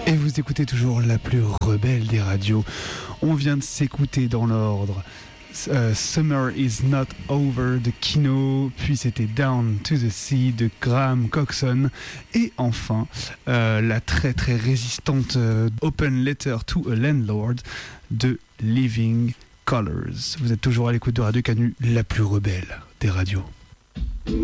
Et vous écoutez toujours la plus rebelle des radios. On vient de s'écouter dans l'ordre Summer is Not Over de Kino, puis c'était Down to the Sea de Graham Coxon, et enfin la très très résistante Open Letter to a Landlord de Living Colors. Vous êtes toujours à l'écoute de Radio Canu, la plus rebelle des radios.